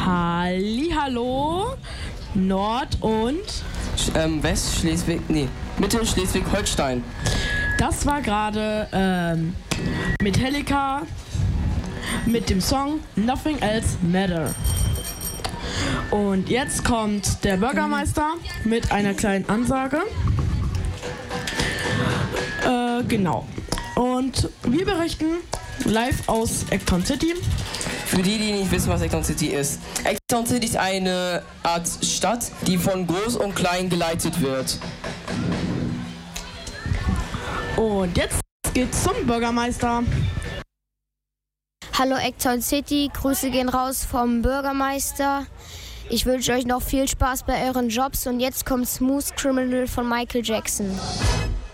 Hallihallo, Nord- und Mittelschleswig-Holstein. Das war gerade Metallica mit dem Song Nothing Else Matter. Und jetzt kommt der Bürgermeister mit einer kleinen Ansage. Genau. Und wir berichten live aus Acton City. Für die nicht wissen, was Acton City ist. Acton City ist eine Art Stadt, die von Groß und Klein geleitet wird. Und jetzt geht's zum Bürgermeister. Hallo Acton City, Grüße gehen raus vom Bürgermeister. Ich wünsche euch noch viel Spaß bei euren Jobs und jetzt kommt Smooth Criminal von Michael Jackson.